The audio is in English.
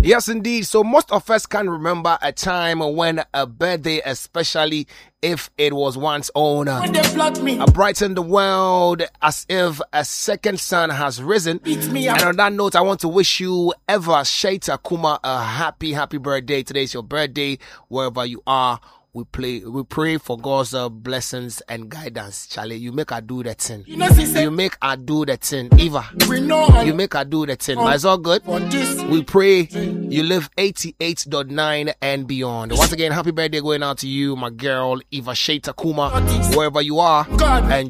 Yes, indeed. So most of us can remember a time when a birthday, especially if it was one's own, brightened the world as if a second sun has risen. And on that note, I want to wish you, Eva Shaita Kuma, a happy birthday. Today's your birthday, wherever you are. We pray for God's blessings and guidance. Charlie, you make her do that thing. You make her do that thing. Eva, you make her do that thing. But it's all good. We pray you live 88.9 and beyond. Once again, happy birthday going out to you, my girl, Eva Shaita Kuma, wherever you are. And